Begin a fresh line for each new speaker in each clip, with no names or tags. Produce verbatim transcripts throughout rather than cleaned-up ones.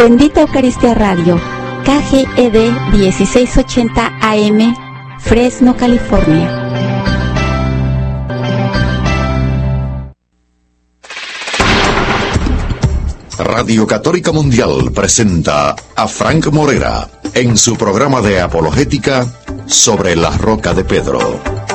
Bendita Eucaristía Radio, K G E D dieciséis ochenta A M, Fresno, California.
Radio Católica Mundial presenta a Frank Morera en su programa de apologética sobre la Roca de Pedro.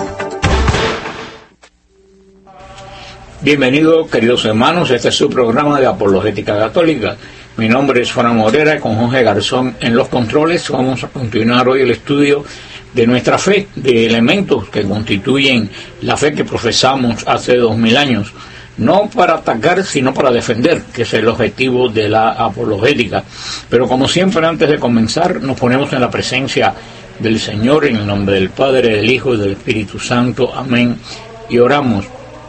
Bienvenidos, queridos hermanos, este es su programa de apologética católica. Mi nombre es Frank Morera, con Jorge Garzón en los controles. Vamos a continuar hoy el estudio de nuestra fe, de elementos que constituyen la fe que profesamos hace dos mil años. No para atacar, sino para defender, que es el objetivo de la apologética. Pero como siempre, antes de comenzar, nos ponemos en la presencia del Señor, en el nombre del Padre, del Hijo y del Espíritu Santo. Amén. Y oramos.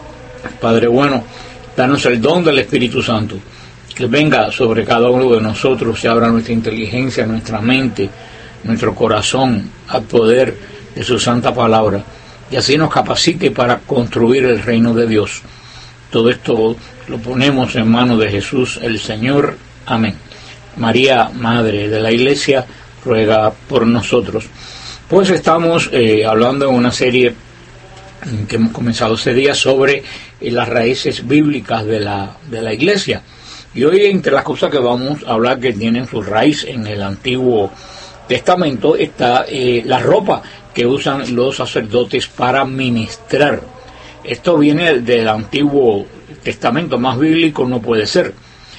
Padre bueno, danos el don del Espíritu Santo, que venga sobre cada uno de nosotros, se abra nuestra inteligencia, nuestra mente, nuestro corazón al poder de su santa palabra, y así nos capacite para construir el reino de Dios. Todo esto lo ponemos en manos de Jesús el Señor. Amén. María, Madre de la Iglesia, ruega por nosotros. Pues estamos eh, hablando en una serie que hemos comenzado ese día sobre eh, las raíces bíblicas de la, de la Iglesia. Y hoy, entre las cosas que vamos a hablar que tienen su raíz en el Antiguo Testamento, está eh, la ropa que usan los sacerdotes para ministrar. Esto viene del Antiguo Testamento, más bíblico no puede ser.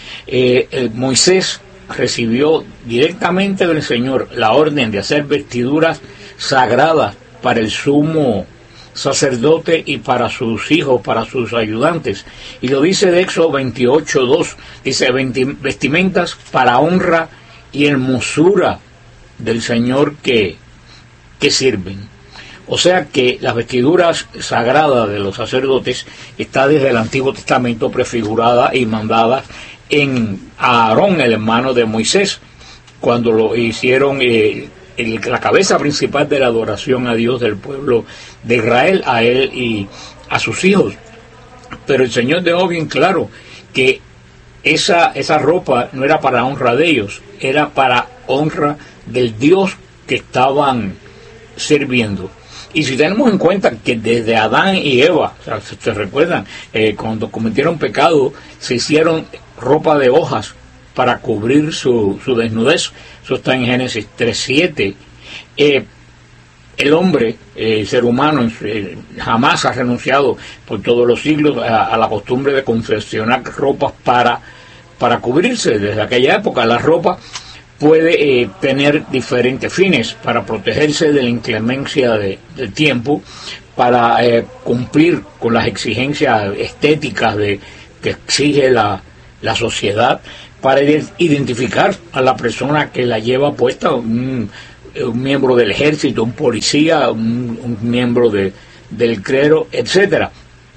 Eh, el Moisés recibió directamente del Señor la orden de hacer vestiduras sagradas para el sumo sacerdote y para sus hijos, para sus ayudantes. Y lo dice de Éxodo veintiocho dos, dice vestimentas para honra y hermosura del Señor que, que sirven. O sea que las vestiduras sagradas de los sacerdotes está desde el Antiguo Testamento prefigurada y mandada en Aarón, el hermano de Moisés, cuando lo hicieron eh, el, la cabeza principal de la adoración a Dios del pueblo de Israel, a él y a sus hijos. Pero el Señor dejó bien claro que esa, esa ropa no era para honra de ellos, era para honra del Dios que estaban sirviendo. Y si tenemos en cuenta que desde Adán y Eva, o sea, se recuerdan, eh, cuando cometieron pecado, se hicieron ropa de hojas para cubrir su, su desnudez. Eso está en Génesis tres siete. Eh, el hombre, el eh, ser humano, eh, jamás ha renunciado por todos los siglos a, a la costumbre de confeccionar ropas para, para cubrirse. Desde aquella época, la ropa puede eh, tener diferentes fines: para protegerse de la inclemencia de, del tiempo, para eh, cumplir con las exigencias estéticas de, que exige la, la sociedad, para identificar a la persona que la lleva puesta, un, un miembro del ejército, un policía, un, un miembro de, del clero, etcétera.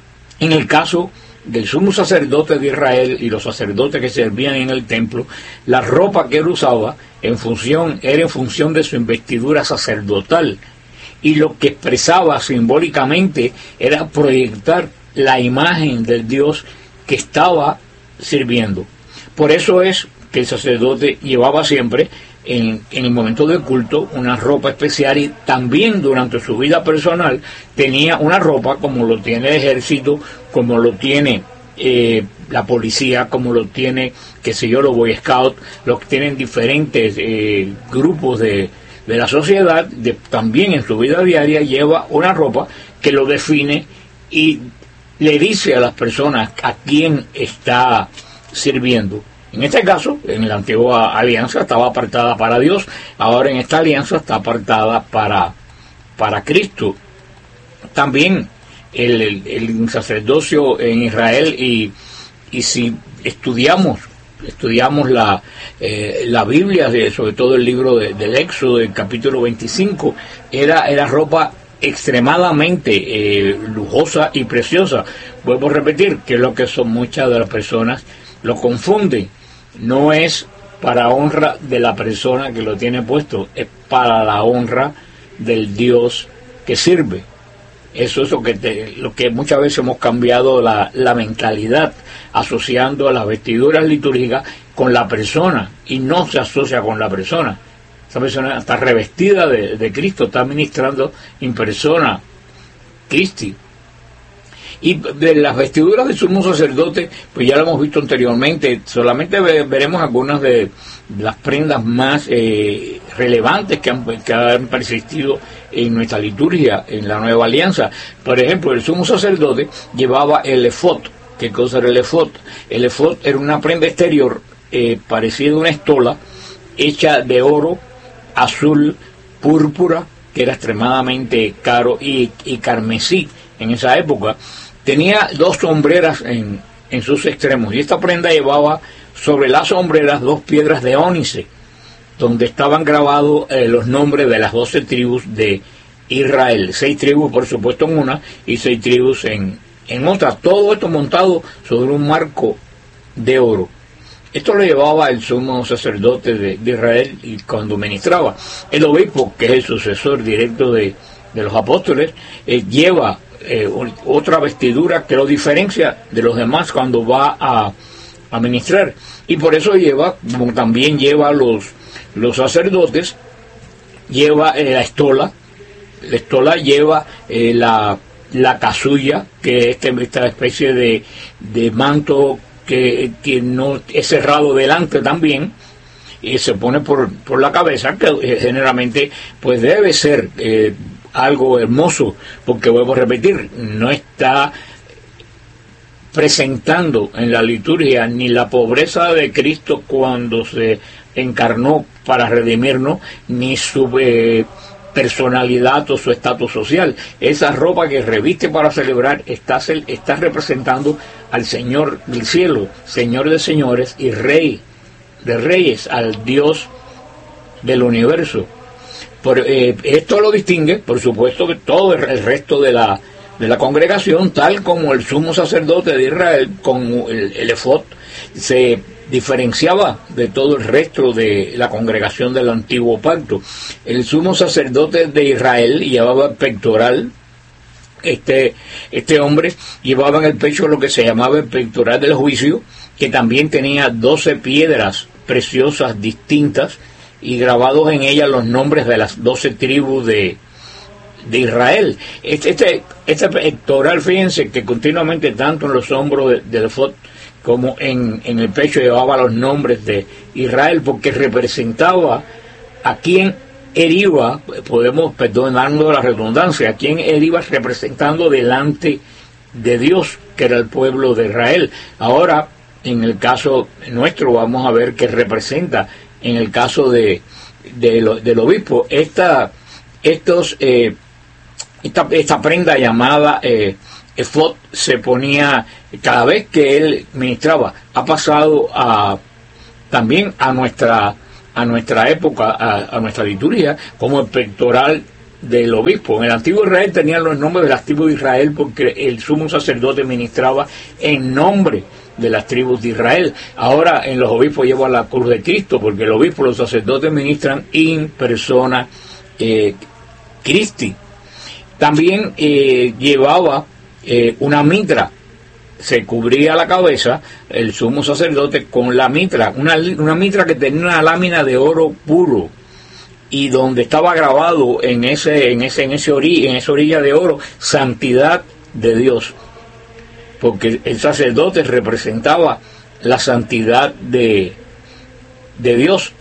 En el caso del sumo sacerdote de Israel y los sacerdotes que servían en el templo, la ropa que él usaba en función, era en función de su investidura sacerdotal, y lo que expresaba simbólicamente era proyectar la imagen del Dios que estaba sirviendo. Por eso es que el sacerdote llevaba siempre en, en el momento del culto una ropa especial, y también durante su vida personal tenía una ropa como lo tiene el ejército, como lo tiene eh, la policía, como lo tiene, qué sé yo, los Boy Scouts, los que tienen diferentes eh, grupos de, de la sociedad. De, también en su vida diaria lleva una ropa que lo define y le dice a las personas a quién está sirviendo. En este caso, en la antigua alianza estaba apartada para Dios, ahora en esta alianza está apartada para, para Cristo. También el, el, el sacerdocio en Israel, y, y si estudiamos estudiamos la, eh, la Biblia, de, sobre todo el libro de, del Éxodo, del capítulo veinticinco, era, era ropa extremadamente eh, lujosa y preciosa. Vuelvo a repetir que es lo que son muchas de las personas lo confunden. No es para honra de la persona que lo tiene puesto, es para la honra del Dios que sirve. Eso es lo que, te, lo que muchas veces hemos cambiado la, la mentalidad, asociando a las vestiduras litúrgicas con la persona y no se asocia con la persona. Esa persona está revestida de, de Cristo, está ministrando en persona Christi. Y de las vestiduras del sumo sacerdote, pues ya lo hemos visto anteriormente, solamente ve, veremos algunas de las prendas más eh, relevantes que han, que han persistido en nuestra liturgia, en la Nueva Alianza. Por ejemplo, el sumo sacerdote llevaba el efod. ¿Qué cosa era el efod? El efod era una prenda exterior eh, parecida a una estola, hecha de oro, azul, púrpura, que era extremadamente caro, y, y carmesí en esa época. Tenía dos sombreras en, en sus extremos, y esta prenda llevaba sobre las sombreras dos piedras de ónice, donde estaban grabados eh, los nombres de las doce tribus de Israel. Seis tribus, por supuesto, en una, y seis tribus en, en otra. Todo esto montado sobre un marco de oro. Esto lo llevaba el sumo sacerdote de, de Israel y cuando ministraba. El obispo, que es el sucesor directo de, de los apóstoles, eh, lleva eh, otra vestidura que lo diferencia de los demás cuando va a, a ministrar. Y por eso lleva, como también lleva los, los sacerdotes, lleva eh, la estola. La estola lleva eh, la, la casulla, que es esta especie de, de manto que, que no es cerrado delante también, y se pone por, por la cabeza, que eh, generalmente pues debe ser eh, algo hermoso, porque vuelvo a repetir, no está presentando en la liturgia ni la pobreza de Cristo cuando se encarnó para redimirnos, ni su eh, personalidad o su estatus social. Esa ropa que reviste para celebrar está, está representando al Señor del cielo, Señor de señores y Rey de reyes, al Dios del universo. Por, eh, esto lo distingue, por supuesto, que todo el resto de la, de la congregación, tal como el sumo sacerdote de Israel con el, el efod se diferenciaba de todo el resto de la congregación del antiguo pacto. El sumo sacerdote de Israel llevaba el pectoral. Este, este hombre llevaba en el pecho lo que se llamaba el pectoral del juicio, que también tenía doce piedras preciosas distintas y grabados en ellas los nombres de las doce tribus de, de Israel. Este, este, este pectoral, fíjense que continuamente tanto en los hombros del de efod como en, en el pecho llevaba los nombres de Israel, porque representaba a quien él iba, podemos perdonarnos la redundancia, a quien él iba representando delante de Dios, que era el pueblo de Israel. Ahora, en el caso nuestro, vamos a ver qué representa, en el caso de, de lo, del obispo, esta, estos, eh, esta, esta prenda llamada eh, efod se ponía cada vez que él ministraba. Ha pasado a, también a nuestra a nuestra época, a, a nuestra liturgia, como el pectoral del obispo. En el antiguo Israel tenían los nombres de las tribus de Israel porque el sumo sacerdote ministraba en nombre de las tribus de Israel. Ahora en los obispos lleva la cruz de Cristo, porque el obispo, los sacerdotes ministran in persona eh, Christi. También eh, llevaba eh, una mitra. Se cubría la cabeza el sumo sacerdote con la mitra, una, una mitra que tenía una lámina de oro puro, y donde estaba grabado en ese en ese en ese ori, en esa orilla de oro, santidad de Dios, porque el sacerdote representaba la santidad de de Dios.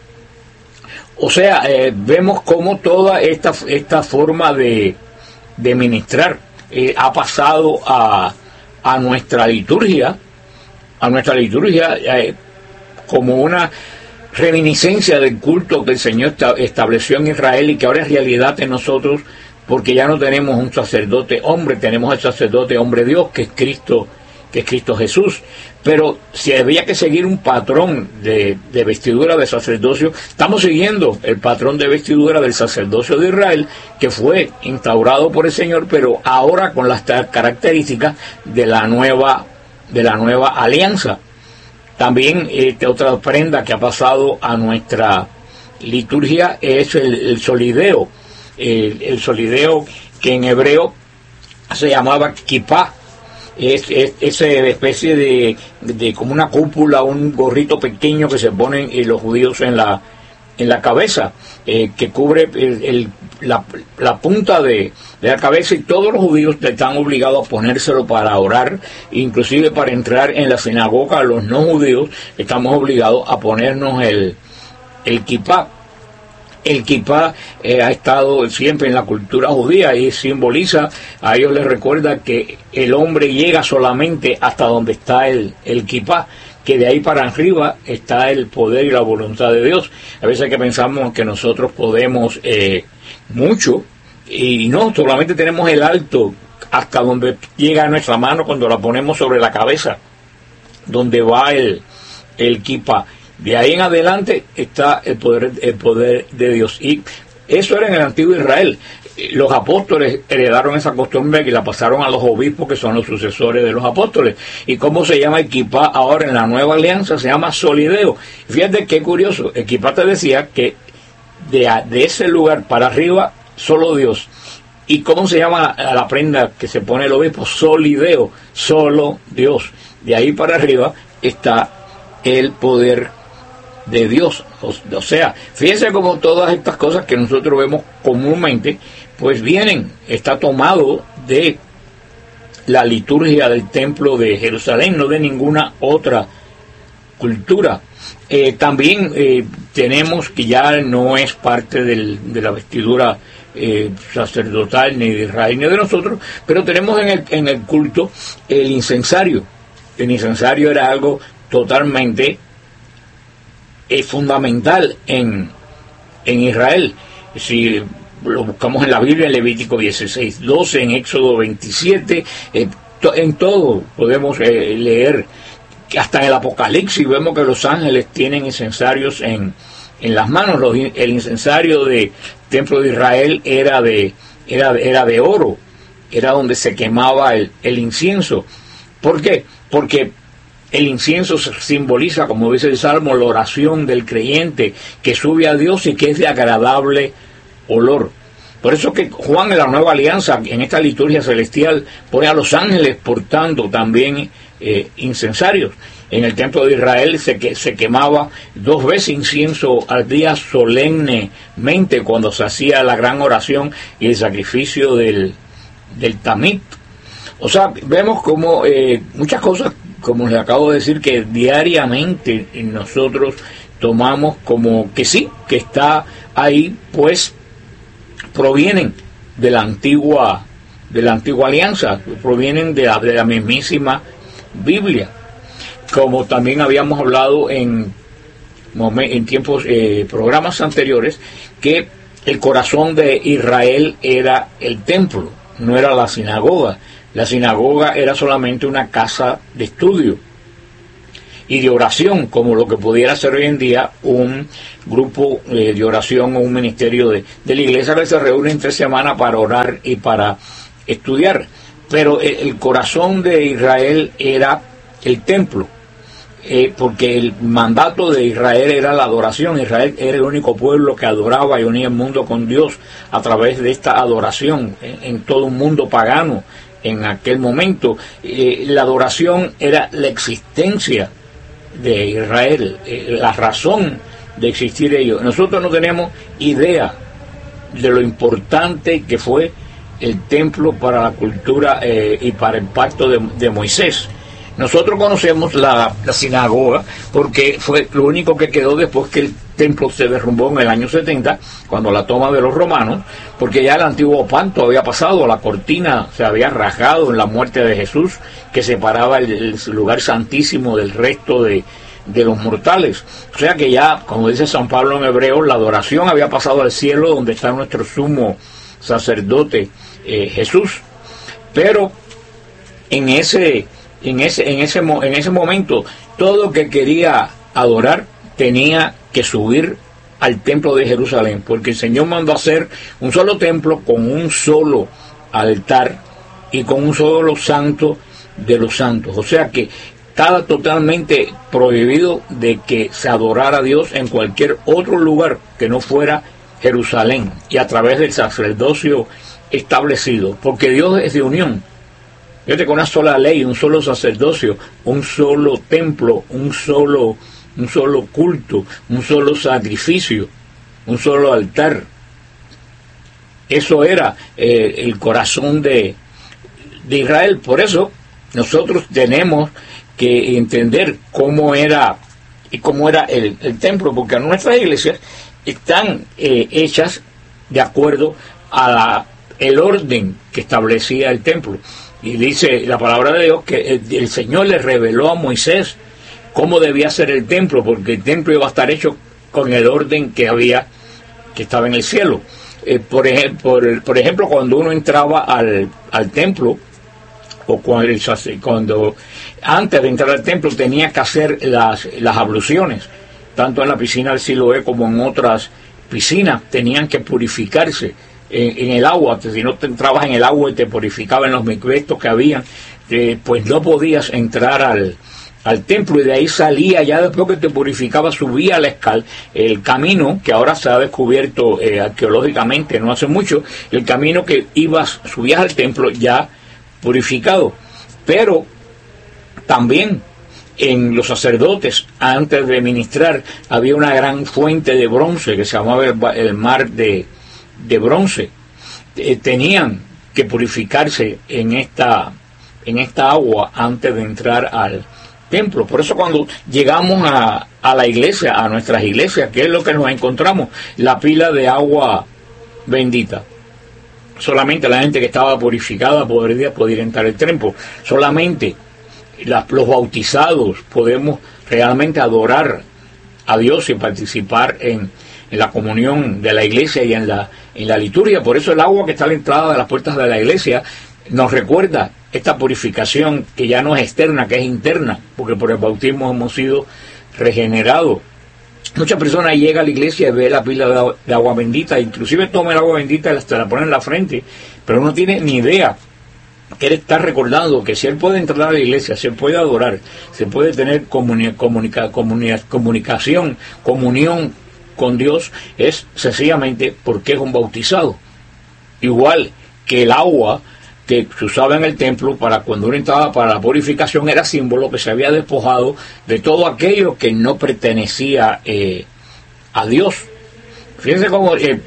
O sea, eh, vemos cómo toda esta esta forma de de ministrar eh, ha pasado a a nuestra liturgia, a nuestra liturgia eh, como una reminiscencia del culto que el Señor estableció en Israel y que ahora es realidad en nosotros, porque ya no tenemos un sacerdote hombre, tenemos el sacerdote hombre Dios, que es Cristo, que es Cristo Jesús. Pero si había que seguir un patrón de, de vestidura de sacerdocio, estamos siguiendo el patrón de vestidura del sacerdocio de Israel, que fue instaurado por el Señor, pero ahora con las características de la nueva, de la nueva alianza. También esta otra prenda que ha pasado a nuestra liturgia es el, el solideo. El, el solideo, que en hebreo se llamaba kippah. es, es esa especie de, de como una cúpula, un gorrito pequeño que se ponen eh, los judíos en la en la cabeza, eh, que cubre el, el, la, la punta de, de la cabeza, y todos los judíos están obligados a ponérselo para orar, inclusive para entrar en la sinagoga. Los no judíos estamos obligados a ponernos el, el kipá. El kipá eh, ha estado siempre en la cultura judía y simboliza, a ellos les recuerda que el hombre llega solamente hasta donde está el, el kipá, que de ahí para arriba está el poder y la voluntad de Dios. A veces que pensamos que nosotros podemos eh, mucho, y no, solamente tenemos el alto hasta donde llega nuestra mano cuando la ponemos sobre la cabeza, donde va el, el kipá. De ahí en adelante está el poder, el poder de Dios. Y eso era en el antiguo Israel. Los apóstoles heredaron esa costumbre y la pasaron a los obispos, que son los sucesores de los apóstoles. ¿Y cómo se llama el kipá ahora en la nueva alianza? Se llama solideo. Fíjate qué curioso. El kipá te decía que de, de ese lugar para arriba, solo Dios. ¿Y cómo se llama la, la prenda que se pone el obispo? Solideo. Solo Dios. De ahí para arriba está el poder de Dios. O, o sea, fíjense cómo todas estas cosas que nosotros vemos comúnmente, pues vienen, está tomado de la liturgia del templo de Jerusalén, no de ninguna otra cultura. Eh, también eh, tenemos que ya no es parte del, de la vestidura eh, sacerdotal ni de Israel ni de nosotros, pero tenemos en el, en el culto el incensario. El incensario era algo totalmente eh, fundamental en, en Israel. Si lo buscamos en la Biblia, en Levítico dieciséis doce, en Éxodo veintisiete, eh, to, en todo podemos eh, leer, hasta en el Apocalipsis vemos que los ángeles tienen incensarios en, en las manos. Los, el incensario del templo de Israel era de, era, era de oro, era donde se quemaba el, el incienso. ¿Por qué? Porque el incienso simboliza, como dice el Salmo, la oración del creyente que sube a Dios y que es de agradable olor. Por eso que Juan en la Nueva Alianza, en esta liturgia celestial, pone a los ángeles portando también eh, incensarios. En el templo de Israel se, que, se quemaba dos veces incienso al día solemnemente cuando se hacía la gran oración y el sacrificio del, del tamit. O sea, vemos como eh, muchas cosas, como les acabo de decir, que diariamente nosotros tomamos como que sí, que está ahí, pues provienen de la antigua de la antigua alianza, provienen de la, de la mismísima Biblia, como también habíamos hablado en, en tiempos eh, programas anteriores, que el corazón de Israel era el templo, no era la sinagoga. La sinagoga era solamente una casa de estudio y de oración, como lo que pudiera ser hoy en día un grupo eh, de oración o un ministerio de, de la iglesia que se reúne entre semana para orar y para estudiar. Pero el, el corazón de Israel era el templo, eh, porque el mandato de Israel era la adoración. Israel era el único pueblo que adoraba y unía el mundo con Dios a través de esta adoración en, en todo un mundo pagano. En aquel momento, eh, la adoración era la existencia de Israel, eh, la razón de existir ellos. Nosotros no tenemos idea de lo importante que fue el templo para la cultura eh, y para el pacto de, de Moisés. Nosotros conocemos la, la sinagoga porque fue lo único que quedó después que el templo se derrumbó en el año setenta, cuando la toma de los romanos, porque ya el antiguo pacto había pasado, la cortina se había rasgado en la muerte de Jesús, que separaba el, el lugar santísimo del resto de, de los mortales. O sea que ya, como dice San Pablo en Hebreos, la adoración había pasado al cielo, donde está nuestro sumo sacerdote eh, Jesús. Pero en ese En ese, en ese, en ese momento, todo que quería adorar tenía que subir al templo de Jerusalén, porque el Señor mandó hacer un solo templo con un solo altar y con un solo santo de los santos. O sea que estaba totalmente prohibido de que se adorara a Dios en cualquier otro lugar que no fuera Jerusalén y a través del sacerdocio establecido, porque Dios es de unión. Fíjate que una sola ley, un solo sacerdocio, un solo templo, un solo, un solo culto, un solo sacrificio, un solo altar. Eso era eh, el corazón de, de Israel. Por eso nosotros tenemos que entender cómo era y cómo era el, el templo, porque nuestras iglesias están eh, hechas de acuerdo a la, el orden que establecía el templo. Y dice la palabra de Dios que el, el Señor le reveló a Moisés cómo debía ser el templo, porque el templo iba a estar hecho con el orden que había, que estaba en el cielo. Eh, por, ej por, por ejemplo, cuando uno entraba al, al templo, o cuando, cuando antes de entrar al templo tenía que hacer las, las abluciones, tanto en la piscina del Siloé como en otras piscinas, tenían que purificarse en, en el agua. Si no te entrabas en el agua y te purificaban los microestos que habían, eh, pues no podías entrar al, al templo, y de ahí salía, ya después que te purificaba, subía la escal, el camino que ahora se ha descubierto eh, arqueológicamente no hace mucho, el camino que ibas, subías al templo ya purificado. Pero también en los sacerdotes, antes de ministrar, había una gran fuente de bronce que se llamaba el, el mar de, de bronce. Eh, tenían que purificarse en esta, en esta agua antes de entrar al templo. Por eso cuando llegamos a, a la iglesia, a nuestras iglesias, ¿qué es lo que nos encontramos? La pila de agua bendita. Solamente la gente que estaba purificada podría poder entrar al templo. Solamente la, los bautizados podemos realmente adorar a Dios y participar en, en la comunión de la iglesia y en la, en la liturgia. Por eso el agua que está a la entrada de las puertas de la iglesia nos recuerda esta purificación que ya no es externa, que es interna, porque por el bautismo hemos sido regenerados. Muchas personas llegan a la iglesia y ve la pila de agua bendita, inclusive toma el agua bendita y hasta la pone en la frente, pero no tiene ni idea que él está recordando que si él puede entrar a la iglesia, se puede adorar, se puede tener comunica, comunica, comunica, comunicación, comunión con Dios, es sencillamente porque es un bautizado. Igual que el agua que se usaba en el templo para cuando uno entraba para la purificación era símbolo que se había despojado de todo aquello que no pertenecía eh, a Dios. Fíjense cómo eh,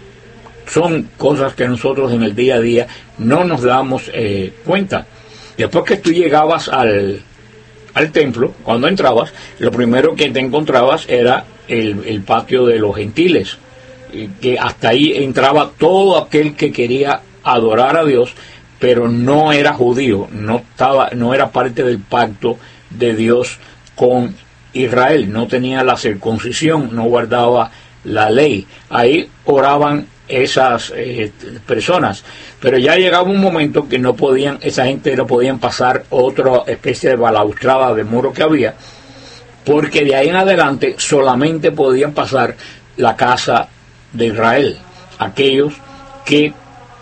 son cosas que nosotros en el día a día no nos damos eh, cuenta. Después que tú llegabas al, al templo, cuando entrabas, lo primero que te encontrabas era el, el patio de los gentiles, que hasta ahí entraba todo aquel que quería adorar a Dios, pero no era judío, no estaba, no era parte del pacto de Dios con Israel, no tenía la circuncisión, no guardaba la ley. Ahí oraban esas eh, personas, pero ya llegaba un momento que no podían, esa gente no podían pasar otra especie de balaustrada de muro que había, porque de ahí en adelante solamente podían pasar la casa de Israel, aquellos que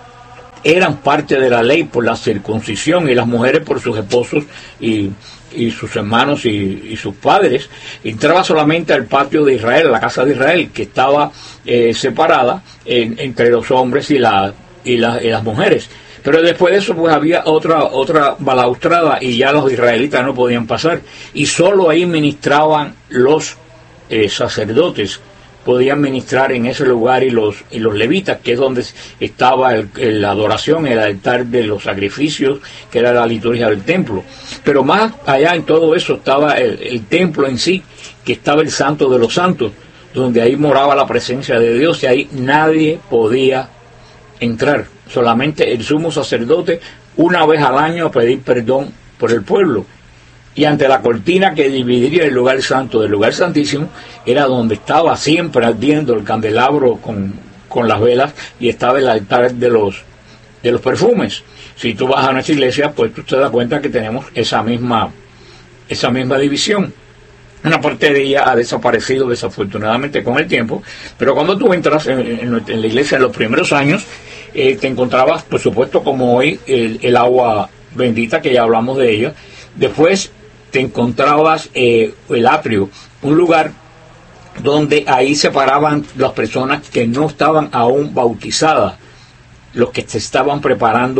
eran parte de la ley por la circuncisión, y las mujeres por sus esposos y, y sus hermanos y, y sus padres. Entraba solamente al patio de Israel, a la casa de Israel, que estaba eh, separada en, entre los hombres y, la, y, la, y las mujeres. Pero después de eso pues había otra, otra balaustrada y ya los israelitas no podían pasar, y solo ahí ministraban los eh, sacerdotes, podían ministrar en ese lugar, y los y los levitas, que es donde estaba el, el, la adoración, el altar de los sacrificios, que era la liturgia del templo. Pero más allá en todo eso estaba el, el templo en sí, que estaba el santo de los santos, donde ahí moraba la presencia de Dios, y ahí nadie podía entrar, solamente el sumo sacerdote una vez al año a pedir perdón por el pueblo. Y ante la cortina que dividiría el lugar santo del lugar santísimo, era donde estaba siempre ardiendo el candelabro con, con las velas, y estaba el altar de los, de los perfumes. Si tú vas a nuestra iglesia, pues tú te das cuenta que tenemos esa misma, esa misma división. Una parte de ella ha desaparecido desafortunadamente con el tiempo, pero cuando tú entras en, en, en la iglesia en los primeros años, eh, te encontrabas, por supuesto, como hoy, el, el agua bendita, que ya hablamos de ella. Después te encontrabas eh, el atrio, un lugar donde ahí se paraban las personas que no estaban aún bautizadas, los que se estaban preparando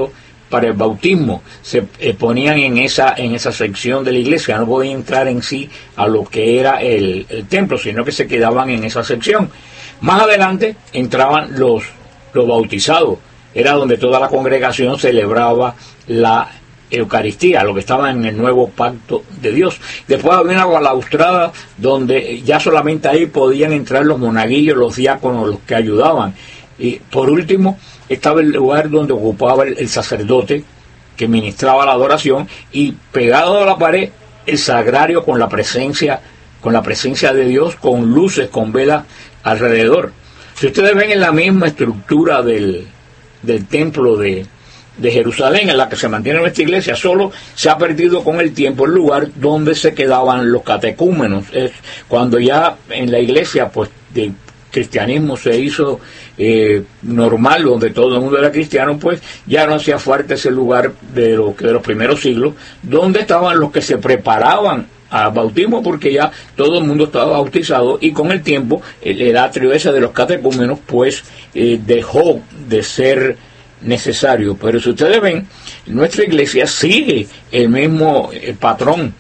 para el bautismo se eh, ponían en esa en esa sección de la iglesia, no podían entrar en sí a lo que era el, el templo, sino que se quedaban en esa sección. Más adelante entraban los, los bautizados, era donde toda la congregación celebraba la Eucaristía, lo que estaba en el nuevo pacto de Dios. Después había una balaustrada donde ya solamente ahí podían entrar los monaguillos, los diáconos, los que ayudaban. Y por último estaba el lugar donde ocupaba el, el sacerdote que ministraba la adoración, y pegado a la pared el sagrario con la presencia con la presencia de Dios, con luces, con velas alrededor. Si ustedes ven en la misma estructura del, del templo de, de Jerusalén, en la que se mantiene nuestra iglesia, solo se ha perdido con el tiempo el lugar donde se quedaban los catecúmenos. Es cuando ya en la iglesia pues de cristianismo se hizo eh, normal, donde todo el mundo era cristiano, pues ya no hacía falta ese lugar de, lo, de los primeros siglos, donde estaban los que se preparaban al bautismo, porque ya todo el mundo estaba bautizado, y con el tiempo el, el atrio ese de los catecúmenos pues eh, dejó de ser necesario. Pero si ustedes ven, nuestra iglesia sigue el mismo el patrón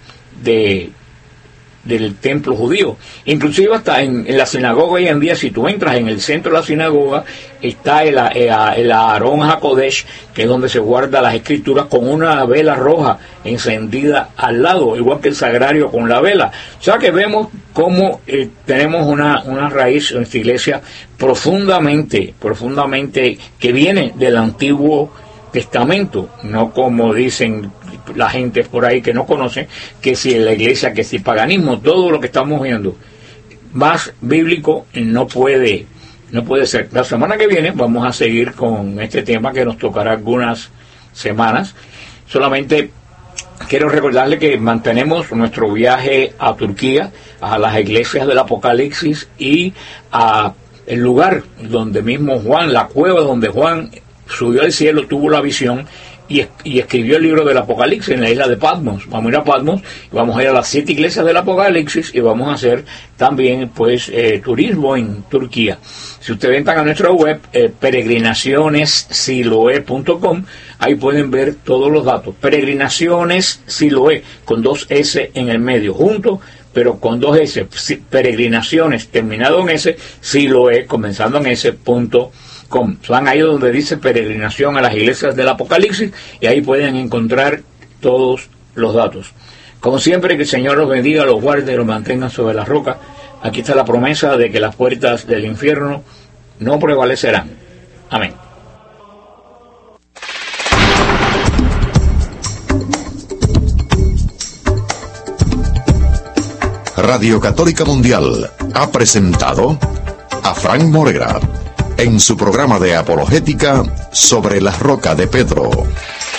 de del templo judío, inclusive hasta en, en la sinagoga hoy en día. Si tú entras en el centro de la sinagoga, está el, el, el Aarón HaKodesh, que es donde se guarda las escrituras, con una vela roja encendida al lado, igual que el sagrario con la vela. O sea que vemos cómo eh, tenemos una, una raíz en nuestra iglesia profundamente, profundamente que viene del Antiguo Testamento, no como dicen la gente por ahí que no conoce, que si en la iglesia, que si paganismo. Todo lo que estamos viendo más bíblico no puede no puede ser. La semana que viene vamos a seguir con este tema, que nos tocará algunas semanas. Solamente quiero recordarle que mantenemos nuestro viaje a Turquía, a las iglesias del Apocalipsis, y a el lugar donde mismo Juan, la cueva donde Juan subió al cielo, tuvo la visión y, y escribió el libro del Apocalipsis en la isla de Patmos. Vamos a ir a Patmos, y vamos a ir a las siete iglesias del Apocalipsis, y vamos a hacer también pues eh, turismo en Turquía. Si ustedes entran a nuestra web, eh, peregrinaciones siloé punto com, ahí pueden ver todos los datos. Peregrinaciones Siloé, con dos S en el medio, juntos, pero con dos S. Peregrinaciones terminado en S, Siloé comenzando en S, punto com. Van ahí donde dice peregrinación a las iglesias del Apocalipsis, y ahí pueden encontrar todos los datos. Como siempre, que el Señor los bendiga, los guarde y los mantenga sobre la roca. Aquí está la promesa de que las puertas del infierno no prevalecerán. Amén.
Radio Católica Mundial ha presentado a Frank Morera en su programa de apologética sobre la roca de Pedro.